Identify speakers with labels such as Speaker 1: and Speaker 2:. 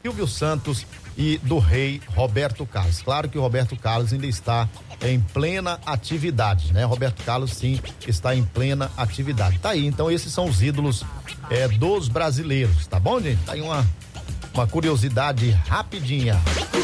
Speaker 1: Silvio Santos e do rei Roberto Carlos. Claro que o Roberto Carlos ainda está em plena atividade, né? Roberto Carlos sim está em plena atividade. Tá aí, então esses são os ídolos dos brasileiros, tá bom, gente? Tá aí uma curiosidade rapidinha.